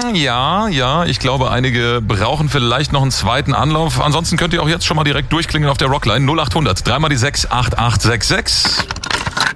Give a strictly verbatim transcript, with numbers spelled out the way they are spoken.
Ja, ja, ich glaube, einige brauchen vielleicht noch einen zweiten Anlauf. Ansonsten könnt ihr auch jetzt schon mal direkt durchklingen auf der Rockline null acht hundert, dreimal die sechs, acht acht sechs sechs.